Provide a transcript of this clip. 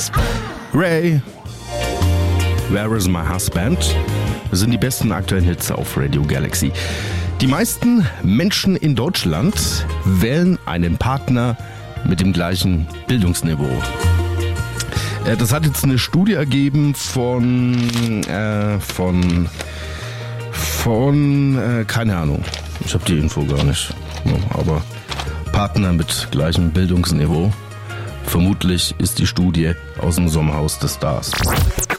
Ray, Where is my husband? Das sind die besten aktuellen Hits auf Radio Galaxy. Die meisten Menschen in Deutschland wählen einen Partner mit dem gleichen Bildungsniveau. Das hat jetzt eine Studie ergeben von keine Ahnung, ich habe die Info gar nicht, aber Partner mit gleichem Bildungsniveau. Vermutlich ist die Studie aus dem Sommerhaus des Stars.